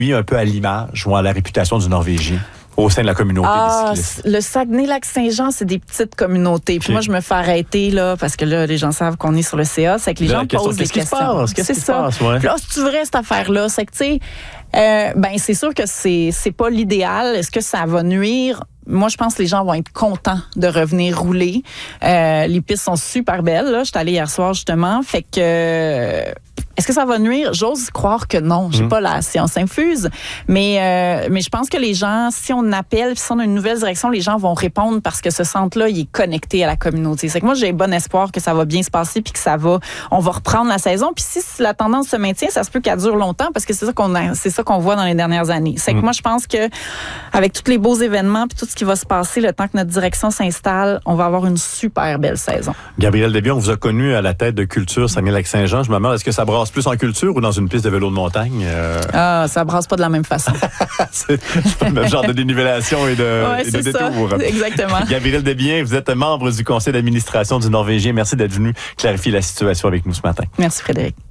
lui, un peu à l'image ou à la réputation du Norvégien au sein de la communauté des cyclistes? Le Saguenay-Lac-Saint-Jean, c'est des petites communautés. Puis moi, je me fais arrêter, là, parce que là, les gens savent qu'on est sur le CA. C'est que les gens posent des questions. Qu'est-ce qui se passe? Ouais. Puis là, c'est vrai, cette affaire-là. C'est que, tu sais, c'est sûr que c'est pas l'idéal. Est-ce que ça va nuire? Moi, je pense que les gens vont être contents de revenir rouler. Les pistes sont super belles, là. J'étais allée hier soir, justement. Fait que... Est-ce que ça va nuire? J'ose croire que non. J'ai pas la science infuse. Mais je pense que les gens, si on appelle, si on a une nouvelle direction, les gens vont répondre parce que ce centre-là, il est connecté à la communauté. C'est que moi, j'ai bon espoir que ça va bien se passer puis que on va reprendre la saison. Puis si la tendance se maintient, ça se peut qu'elle dure longtemps parce que c'est ça qu'on voit dans les dernières années. C'est que moi, je pense que avec tous les beaux événements puis tout ce qui va se passer, le temps que notre direction s'installe, on va avoir une super belle saison. Gabrielle Desbiens, on vous a connu à la tête de Culture Saguenay-Lac-Saint-Jean. Je me demande, est-ce que ça brasse plus en culture ou dans une piste de vélo de montagne? Ça brasse pas de la même façon. C'est pas le même genre de dénivellation et de détour. Ça. Exactement. Gabrielle Desbiens, vous êtes membre du conseil d'administration du Norvégien. Merci d'être venu clarifier la situation avec nous ce matin. Merci Frédéric.